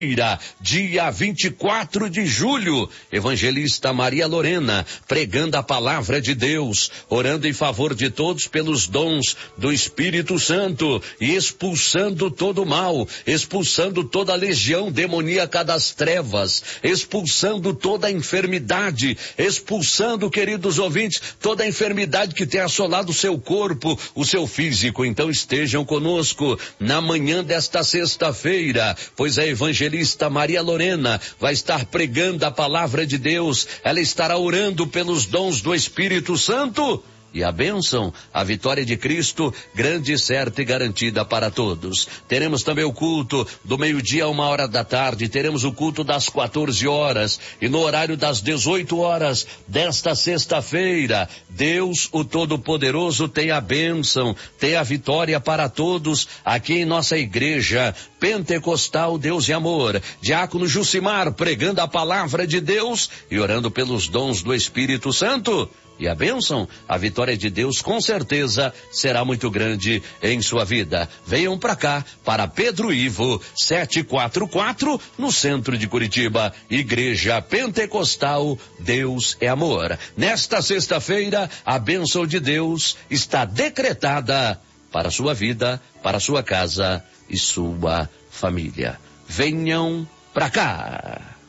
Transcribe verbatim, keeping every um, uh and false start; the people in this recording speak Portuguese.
Dia vinte e quatro de julho, evangelista Maria Lorena, pregando a palavra de Deus, orando em favor de todos pelos dons do Espírito Santo e expulsando todo o mal, expulsando toda a legião demoníaca das trevas, expulsando toda a enfermidade, expulsando, queridos ouvintes, toda a enfermidade que tem assolado o seu corpo, o seu físico. Então estejam conosco na manhã desta sexta-feira, pois a evangelista Maria Lorena vai estar pregando a palavra de Deus, ela estará orando pelos dons do Espírito Santo e a bênção, a vitória de Cristo, grande, certa e garantida para todos. Teremos também o culto do meio-dia a uma hora da tarde, teremos o culto das quatorze horas e no horário das dezoito horas desta sexta-feira, Deus, o Todo-Poderoso, tem a bênção, tem a vitória para todos aqui em nossa igreja Pentecostal Deus e Amor. Diácono Jucimar pregando a palavra de Deus e orando pelos dons do Espírito Santo. E a bênção, a vitória de Deus com certeza será muito grande em sua vida. Venham para cá, para Pedro Ivo, setecentos e quarenta e quatro, no centro de Curitiba. Igreja Pentecostal Deus é Amor. Nesta sexta-feira, a bênção de Deus está decretada para a sua vida, para a sua casa e sua família. Venham para cá.